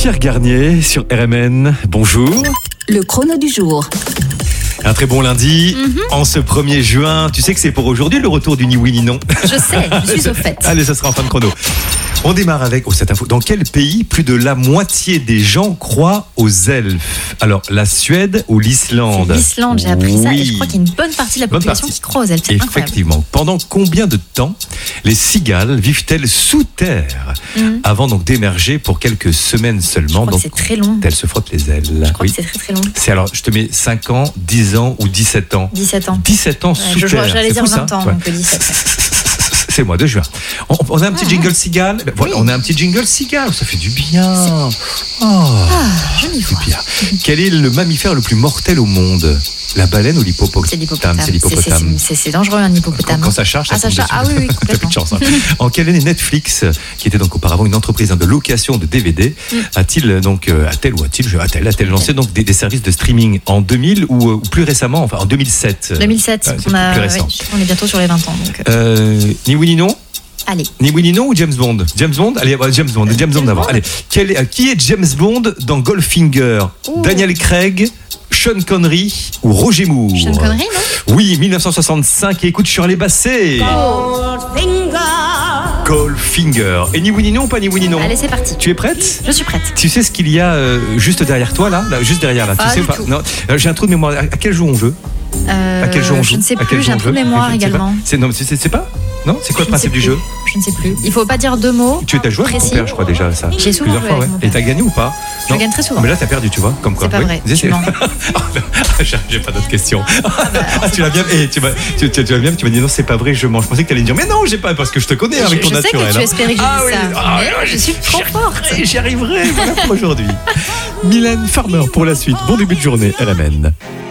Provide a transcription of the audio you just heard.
Pierre Garnier sur RMN, bonjour. Le chrono du jour. Un très bon lundi, en ce 1er juin. Tu sais que c'est pour aujourd'hui le retour du ni oui ni non. Je sais, je suis au fait. Allez, ça sera en fin de chrono. On démarre avec cette info. Dans quel pays plus de la moitié des gens croient aux elfes? Alors, la Suède ou l'Islande? C'est l'Islande, j'ai appris ça. Et Oui. je crois qu'il y a une bonne partie de la population qui croit aux elfes. C'est incroyable. Effectivement. Pendant combien de temps les cigales vivent-elles sous terre avant donc d'émerger pour quelques semaines seulement? Je crois que c'est très long. Elles se frottent les ailes. Je crois que c'est très très long. C'est alors, je te mets 5 ans, 10 ans ou 17 ans? 17 ans. 17 ans Ouais, sous terre. j'allais C'est dire fou, ça 20 ans, Ouais. donc 17. C'est le mois de juin. On a un petit jingle cigale. Voilà, on a un petit jingle cigale. Ça fait du bien. Je m'y vois. Bien. Quel est le mammifère le plus mortel au monde? La baleine ou l'hippopotame? C'est l'hippopotame. C'est l'hippopotame. C'est dangereux un hippopotame. Quand ça charge, ça ça tombe charge. dessus. Ah oui, T'as plus complètement. de chance. Hein. En quelle année Netflix, qui était donc auparavant une entreprise de location de DVD, a-t-il lancé donc des services de streaming en 2000 ou plus récemment, enfin en 2007? 2007, C'est on plus récent. on est bientôt sur les 20 ans. Donc. Ni oui ni non? Allez. Ni oui ni non ou James Bond? James Bond? Allez, James Bond d'abord. Allez, qui est James Bond dans Goldfinger? Daniel Craig, Sean Connery ou Roger Moore? Sean Connery, non? Oui, 1965. Et écoute, Shirley Bassey. Goldfinger. Et ni oui ni non ou pas ni oui ni non? Allez, c'est parti. Tu es prête? Je suis prête. Tu sais ce qu'il y a juste derrière toi, là, juste derrière, là. Pas Tu sais du ou pas? tout. Non, j'ai un trou de mémoire. À quel jeu on joue? À quel jeu on joue? Je ne sais À quel plus, jeu j'ai un on trou de joue? mémoire Je ne sais pas. également. C'est pas? Non? C'est quoi le Je ne sais principe du plus. jeu? Je ne sais plus. Il faut pas dire deux mots. Tu étais joué avec ton précis. père, je crois déjà ça. J'ai souvent Plusieurs joué fois, avec ouais. mon père. Et t'as gagné ou pas? Je gagne très souvent. Mais là, t'as perdu, tu vois, comme quoi. C'est pas vrai, Oui. tu mens. J'ai pas d'autres questions. Tu l'as bien. Tu m'as dit non, c'est pas vrai, je mens. Je pensais que t'allais dire, mais non, j'ai pas, parce que je te connais avec ton Je sais naturel. que tu espérais que je dise ça. Mais je suis trop forte. J'y arriverai, voilà pour aujourd'hui. Mylène Farmer pour la suite. Bon début de journée, RMN.